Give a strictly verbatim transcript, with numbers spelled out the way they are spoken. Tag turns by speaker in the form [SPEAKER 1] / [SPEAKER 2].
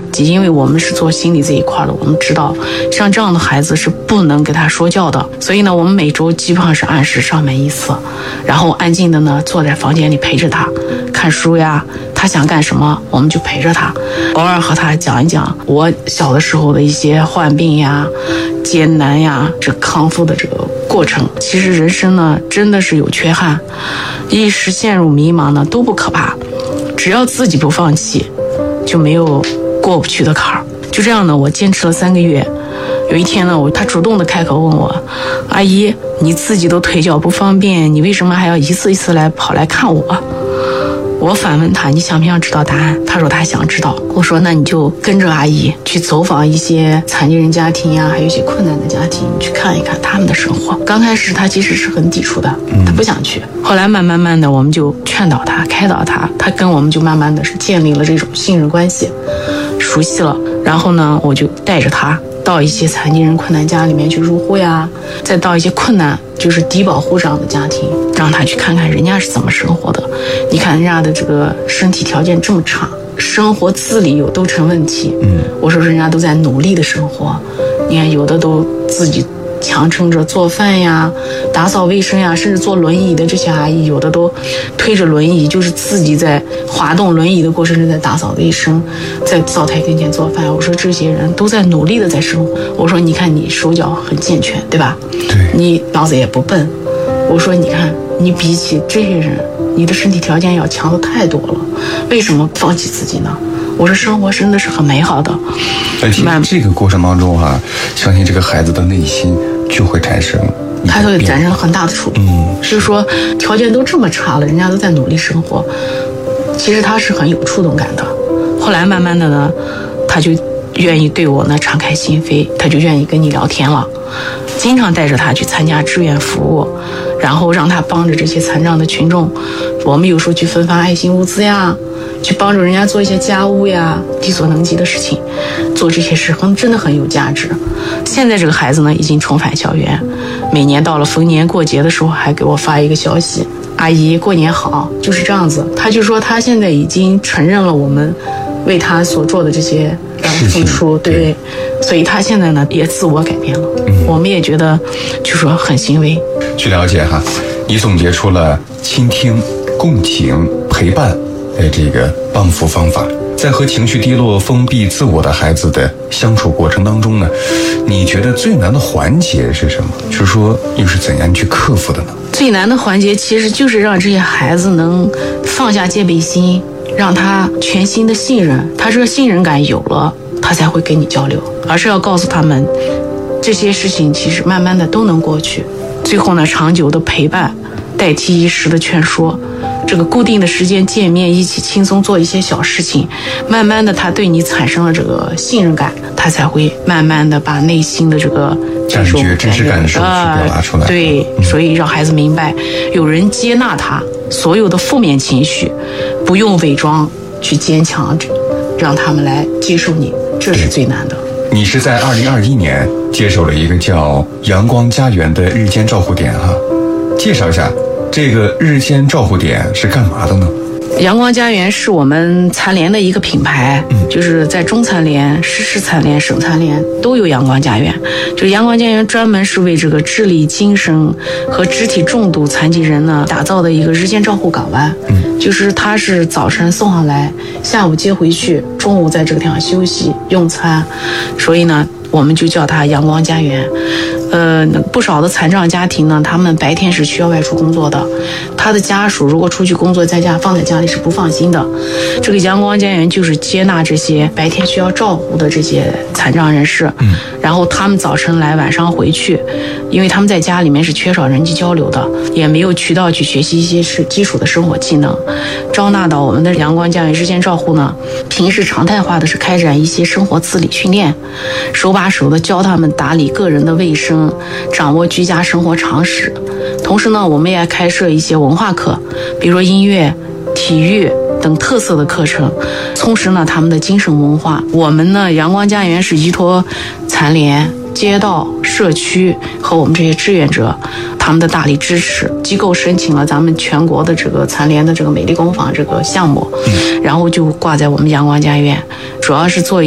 [SPEAKER 1] 因为我们是做心理这一块的，我们知道像这样的孩子是不能给他说教的，所以呢，我们每周基本上是按时上门一次，然后安静的呢坐在房间里陪着他看书呀，他想干什么我们就陪着他，偶尔和他讲一讲我小的时候的一些患病呀、艰难呀，这康复的这个过程。其实人生呢真的是有缺憾，一时陷入迷茫呢都不可怕，只要自己不放弃，就没有过不去的坎儿。就这样呢，我坚持了三个月。有一天呢，我他主动的开口问我：“阿姨，你自己都腿脚不方便，你为什么还要一次一次来跑来看我？”我反问他：“你想不想知道答案？”他说他想知道。我说：“那你就跟着阿姨去走访一些残疾人家庭呀，还有一些困难的家庭，你去看一看他们的生活。”刚开始他其实是很抵触的，他不想去。后来慢慢慢的，我们就劝导他、开导他，他跟我们就慢慢的是建立了这种信任关系，熟悉了。然后呢，我就带着他到一些残疾人困难家里面去入户呀，再到一些困难就是低保户长的家庭，让他去看看人家是怎么生活的。你看人家的这个身体条件这么差，生活自理有都成问题。嗯，我说人家都在努力的生活，你看有的都自己强撑着做饭呀、打扫卫生呀，甚至坐轮椅的这些阿姨，有的都推着轮椅，就是自己在滑动轮椅的过程中在打扫卫生，在灶台跟前做饭。我说这些人都在努力的在生活。我说你看你手脚很健全，对吧？
[SPEAKER 2] 对，
[SPEAKER 1] 你脑子也不笨。我说你看你比起这些人，你的身体条件要强的太多了，为什么放弃自己呢？我说生活真的是很美好的。
[SPEAKER 2] 而且这个过程当中啊，相信这个孩子的内心就会产生，
[SPEAKER 1] 他会产生很大的触动。嗯，是说条件都这么差了，人家都在努力生活，其实他是很有触动感的。后来慢慢的呢，他就愿意对我呢敞开心扉，他就愿意跟你聊天了。经常带着他去参加志愿服务，然后让他帮着这些残障的群众，我们有时候去分发爱心物资呀，去帮助人家做一些家务呀，力所能及的事情，做这些事很真的很有价值。现在这个孩子呢已经重返校园，每年到了逢年过节的时候还给我发一个消息：“阿姨过年好。”就是这样子。他就说他现在已经承认了我们为他所做的这些付出，对，所以他现在呢也自我改变了。嗯，我们也觉得就说很欣慰。
[SPEAKER 2] 据了解哈，你总结出了倾听、共情、陪伴的这个帮扶方法。在和情绪低落、封闭自我的孩子的相处过程当中呢，你觉得最难的环节是什么？就是说又是怎样去克服的呢？
[SPEAKER 1] 最难的环节其实就是让这些孩子能放下戒备心，让他全心的信任，他这个信任感有了，他才会跟你交流，而是要告诉他们这些事情其实慢慢的都能过去。最后呢，长久的陪伴代替一时的劝说，这个固定的时间见面，一起轻松做一些小事情，慢慢的他对你产生了这个信任感，他才会慢慢的把内心的这个
[SPEAKER 2] 感觉真实感受去表达出来。
[SPEAKER 1] 对，所以让孩子明白有人接纳他所有的负面情绪，不用伪装去坚强，让他们来接受你，这是最难的。
[SPEAKER 2] 你是在二零二一年接手了一个叫阳光家园的日间照护点哈，介绍一下这个日间照护点是干嘛的呢？
[SPEAKER 1] 阳光家园是我们残联的一个品牌，嗯，就是在中残联、市市残联、省残联都有阳光家园。这个阳光家园专门是为这个智力、精神和肢体重度残疾人呢打造的一个日间照护港湾。嗯，就是他是早晨送上来，下午接回去，中午在这个地方休息用餐，所以呢，我们就叫它阳光家园。呃，不少的残障家庭呢，他们白天是需要外出工作的，他的家属如果出去工作，在家放在家里是不放心的。这个阳光家园就是接纳这些白天需要照顾的这些残障人士，嗯，然后他们早晨来，晚上回去，因为他们在家里面是缺少人际交流的，也没有渠道去学习一些是基础的生活技能，招纳到我们的阳光家园日间照护呢，平时常态化的是开展一些生活自理训练，手把手的教他们打理个人的卫生，掌握居家生活常识。同时呢，我们也开设一些文化课，比如说音乐、体育等特色的课程，充实呢他们的精神文化。我们呢，阳光家园是依托残联、街道、社区和我们这些志愿者他们的大力支持，机构申请了咱们全国的这个残联的这个美丽工坊这个项目，然后就挂在我们阳光家园，主要是做